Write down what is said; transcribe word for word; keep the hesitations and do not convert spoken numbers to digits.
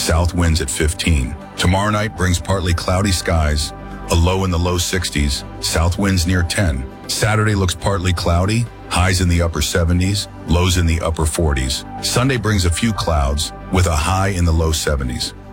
south winds at fifteen. Tomorrow night brings partly cloudy skies, a low in the low sixties, south winds near ten. Saturday looks partly cloudy, highs in the upper seventies, lows in the upper forties. Sunday brings a few clouds with a high in the low seventies.